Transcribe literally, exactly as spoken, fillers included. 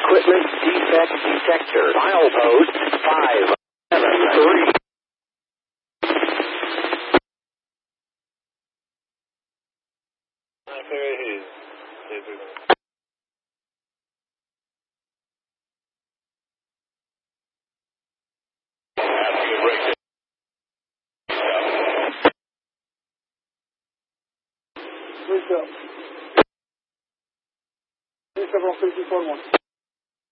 equipment defect detector. Milepost five seven three. Wake up. Please have all safety for one.